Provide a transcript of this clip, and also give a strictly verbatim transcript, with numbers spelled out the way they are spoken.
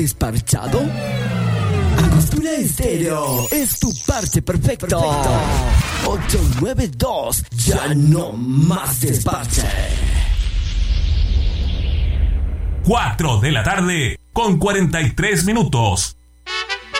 ¿Desparchado? Angostura Estéreo es tu parche perfecto. perfecto. ocho nueve dos, ya no más desparche. cuatro de la tarde con cuarenta y tres minutos.